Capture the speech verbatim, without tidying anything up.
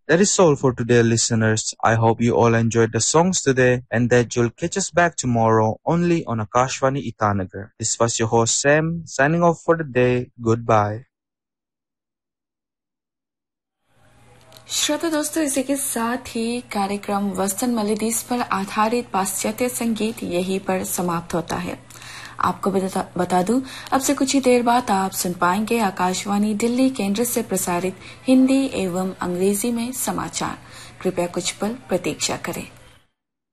That is all for today, listeners. I hope you all enjoyed the songs today and that you'll catch us back tomorrow only on Akashvani Itanagar. This was your host Sam, signing off for the day. Goodbye. श्रोता दोस्तों, इसी के साथ ही कार्यक्रम western melodies पर आधारित पाश्चात्य संगीत यहीं पर समाप्त होता है। आपको बता, बता दूं, अब से कुछ ही देर बाद आप सुन पाएंगे आकाशवाणी दिल्ली केंद्र से प्रसारित हिंदी एवं अंग्रेजी में समाचार। कृपया कुछ पल प्रतीक्षा करें।